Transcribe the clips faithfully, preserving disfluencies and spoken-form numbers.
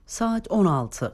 Saat on altı.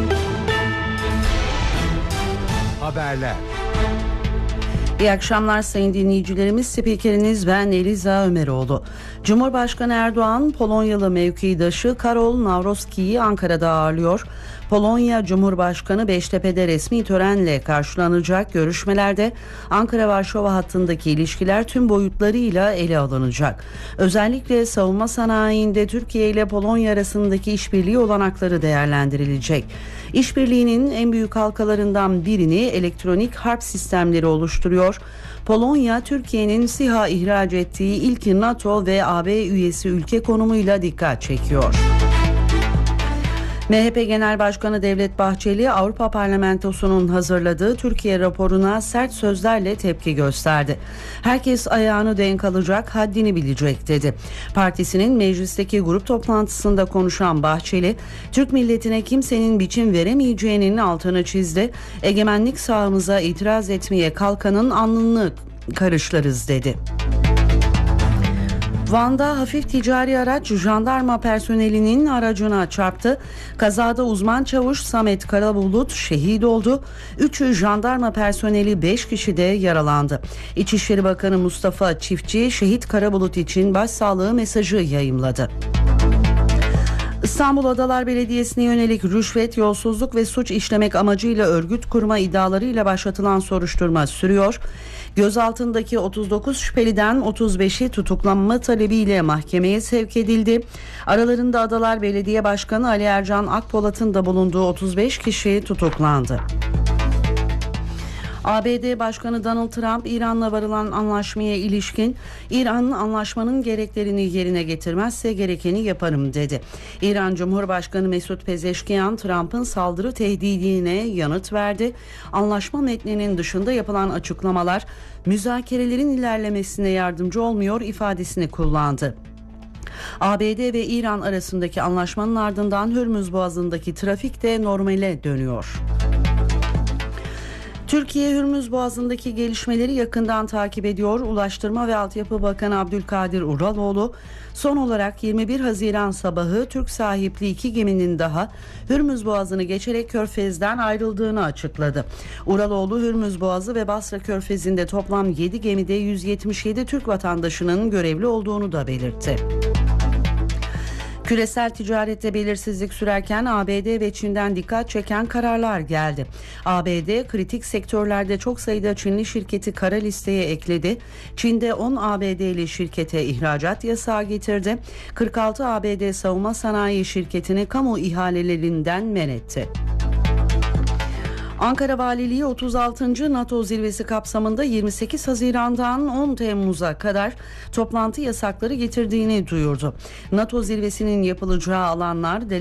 Haberler. İyi akşamlar sayın dinleyicilerimiz. Spikeriniz ben Eliza Ömeroğlu. Cumhurbaşkanı Erdoğan, Polonyalı mevkidaşı Karol Nawrocki'yi Ankara'da ağırlıyor. Polonya Cumhurbaşkanı Beştepe'de resmi törenle karşılanacak. Görüşmelerde Ankara-Varşova hattındaki ilişkiler tüm boyutlarıyla ele alınacak. Özellikle savunma sanayinde Türkiye ile Polonya arasındaki işbirliği olanakları değerlendirilecek. İşbirliğinin en büyük halkalarından birini elektronik harp sistemleri oluşturuyor. Polonya, Türkiye'nin SİHA ihraç ettiği ilk NATO ve A B üyesi ülke konumuyla dikkat çekiyor. M H P Genel Başkanı Devlet Bahçeli, Avrupa Parlamentosu'nun hazırladığı Türkiye raporuna sert sözlerle tepki gösterdi. Herkes ayağını denk alacak, haddini bilecek dedi. Partisinin meclisteki grup toplantısında konuşan Bahçeli, Türk milletine kimsenin biçim veremeyeceğinin altını çizdi. Egemenlik sahamıza itiraz etmeye kalkanın alnını karışlarız dedi. Van'da hafif ticari araç jandarma personelinin aracına çarptı. Kazada uzman çavuş Samet Karabulut şehit oldu. Üçü jandarma personeli, beş kişi de yaralandı. İçişleri Bakanı Mustafa Çiftçi şehit Karabulut için başsağlığı mesajı yayımladı. İstanbul Adalar Belediyesi'ne yönelik rüşvet, yolsuzluk ve suç işlemek amacıyla örgüt kurma iddialarıyla başlatılan soruşturma sürüyor. Gözaltındaki otuz dokuz şüpheliden otuz beşi tutuklanma talebiyle mahkemeye sevk edildi. Aralarında Adalar Belediye Başkanı Ali Ercan Akpolat'ın da bulunduğu otuz beş kişi tutuklandı. A B D Başkanı Donald Trump, İran'la varılan anlaşmaya ilişkin İran anlaşmanın gereklerini yerine getirmezse gerekeni yaparım dedi. İran Cumhurbaşkanı Mesut Pezeşkiyan, Trump'ın saldırı tehdidine yanıt verdi. Anlaşma metninin dışında yapılan açıklamalar müzakerelerin ilerlemesine yardımcı olmuyor ifadesini kullandı. A B D ve İran arasındaki anlaşmanın ardından Hürmüz Boğazı'ndaki trafik de normale dönüyor. Türkiye, Hürmüz Boğazı'ndaki gelişmeleri yakından takip ediyor. Ulaştırma ve Altyapı Bakanı Abdülkadir Uraloğlu, son olarak yirmi bir Haziran sabahı Türk sahipli iki geminin daha Hürmüz Boğazı'nı geçerek Körfez'den ayrıldığını açıkladı. Uraloğlu, Hürmüz Boğazı ve Basra Körfezi'nde toplam yedi gemide yüz yetmiş yedi Türk vatandaşının görevli olduğunu da belirtti. Küresel ticarette belirsizlik sürerken A B D ve Çin'den dikkat çeken kararlar geldi. A B D kritik sektörlerde çok sayıda Çinli şirketi kara listeye ekledi. Çin'de on A B D'li şirkete ihracat yasağı getirdi. kırk altı A B D savunma sanayi şirketini kamu ihalelerinden men etti. Ankara Valiliği otuz altıncı NATO zirvesi kapsamında yirmi sekiz Haziran'dan on Temmuz'a kadar toplantı yasakları getirdiğini duyurdu. NATO zirvesinin yapılacağı alanlar